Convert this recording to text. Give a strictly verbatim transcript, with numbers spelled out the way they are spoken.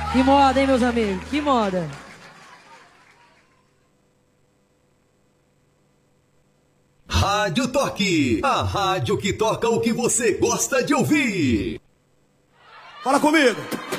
Que moda, hein, meus amigos? Que moda. Rádio Toque, a rádio que toca o que você gosta de ouvir. Fala comigo.